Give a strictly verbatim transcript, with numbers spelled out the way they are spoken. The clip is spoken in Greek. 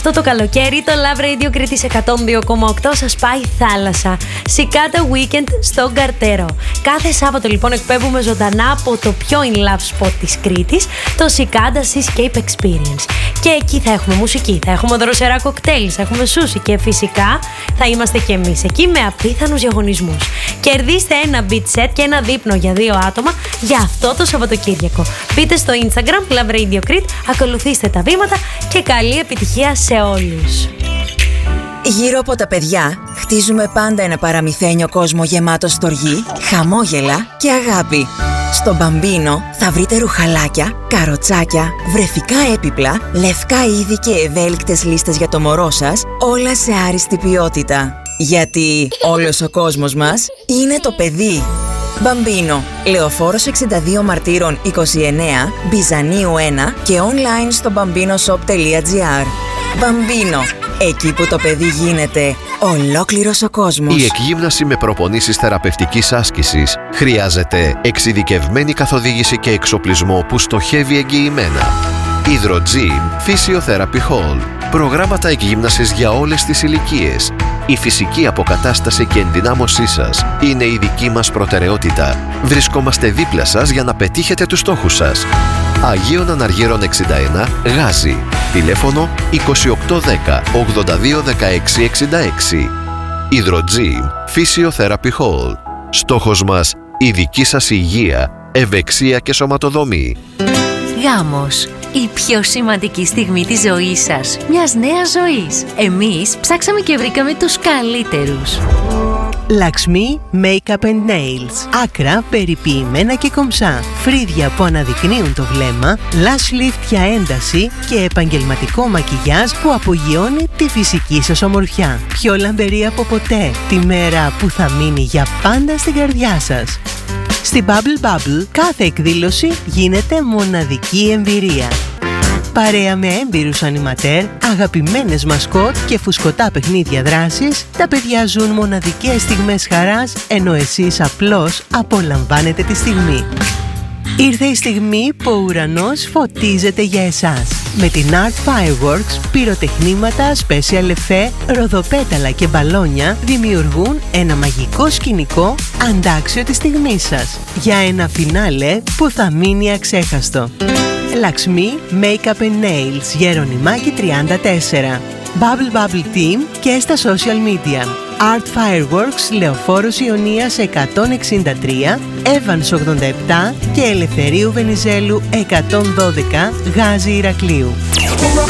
Αυτό το καλοκαίρι το Love Radio Κρήτης εκατόν δύο κόμμα οκτώ σας πάει θάλασσα. Cicada Weekend στο Γκαρτέρο. Κάθε Σάββατο λοιπόν εκπέμπουμε ζωντανά από το πιο in love spot της Κρήτης, το Cicada Seascape Experience. Και εκεί θα έχουμε μουσική, θα έχουμε δροσερά κοκτέιλ, θα έχουμε σούσι και φυσικά θα είμαστε και εμείς εκεί με απίθανους διαγωνισμούς. Κερδίστε ένα beach set και ένα δείπνο για δύο άτομα για αυτό το Σαββατοκύριακο. Μπείτε στο Instagram Love Radio Crete, ακολουθήστε τα βήματα και καλή επιτυχία σε όλους. Γύρω από τα παιδιά χτίζουμε πάντα ένα παραμυθένιο κόσμο γεμάτο στοργή, χαμόγελα και αγάπη. Στο Μπαμπίνο θα βρείτε ρουχαλάκια, καροτσάκια, βρεφικά έπιπλα, λευκά είδη και ευέλικτες λίστες για το μωρό σας, όλα σε άριστη ποιότητα. Γιατί όλος ο κόσμος μας είναι το παιδί. Μπαμπίνο, Λεωφόρος εξήντα δύο Μαρτύρων είκοσι εννέα, Μπιζανίου ένα και online στο μπαμπίνο shop τελεία τζι άρ. Μπαμπίνο, εκεί που το παιδί γίνεται ολόκληρος ο κόσμος. Η εκγύμναση με προπονήσεις θεραπευτικής άσκησης χρειάζεται εξειδικευμένη καθοδήγηση και εξοπλισμό που στοχεύει εγγυημένα. Hydro-Gym Physiotherapy Hall. Προγράμματα εκγύμνασης για όλες τις ηλικίες. Η φυσική αποκατάσταση και ενδυνάμωσή σας είναι η δική μας προτεραιότητα. Βρισκόμαστε δίπλα σας για να πετύχετε τους στόχους σας. Αγίων Αναργύρων εξήντα ένα, Γάζι. Τηλέφωνο είκοσι οκτώ δέκα ογδόντα δύο δεκαέξι εξήντα έξι. Hydro-Gym Physiotherapy Hall. Στόχος μας, η δική σας υγεία, ευεξία και σωματοδομή. Γάμος. Η πιο σημαντική στιγμή της ζωής σας. Μιας νέας ζωής. Εμείς ψάξαμε και βρήκαμε τους καλύτερους. Lakshmi Makeup and Nails. Άκρα περιποιημένα και κομψά. Φρύδια που αναδεικνύουν το βλέμμα, lash lift για ένταση και επαγγελματικό μακιγιάζ που απογειώνει τη φυσική σας ομορφιά. Πιο λαμπερή από ποτέ. Τη μέρα που θα μείνει για πάντα στην καρδιά σας. Στη Bubble Bubble κάθε εκδήλωση γίνεται μοναδική εμπειρία. Παρέα με έμπειρους ανιματέρ, αγαπημένες μασκότ και φουσκωτά παιχνίδια δράσης, τα παιδιά ζουν μοναδικές στιγμές χαράς, ενώ εσείς απλώς απολαμβάνετε τη στιγμή. Ήρθε η στιγμή που ο ουρανός φωτίζεται για εσάς. Με την Art Fireworks, πυροτεχνήματα, special effect, ροδοπέταλα και μπαλόνια δημιουργούν ένα μαγικό σκηνικό αντάξιο της στιγμής σας. Για ένα φινάλε που θα μείνει αξέχαστο. Lakshmi Makeup and Nails, Γερονιμάκη τριάντα τέσσερα. Bubble Bubble Team και στα social media. Art Fireworks, Λεωφόρος Ιωνίας εκατόν εξήντα τρία, Evans ογδόντα επτά και Ελευθερίου Βενιζέλου εκατόν δώδεκα, Γάζι Ηρακλείου.